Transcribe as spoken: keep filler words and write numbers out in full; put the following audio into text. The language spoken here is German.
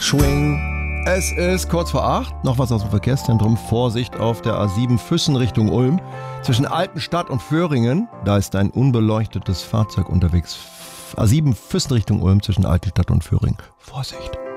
Schwing. Es ist kurz vor acht, noch was aus dem Verkehrszentrum. Vorsicht auf der A sieben Füssen Richtung Ulm. Zwischen Altenstadt und Föhringen, da ist ein unbeleuchtetes Fahrzeug unterwegs. A sieben Füssen Richtung Ulm zwischen Altenstadt und Föhringen. Vorsicht.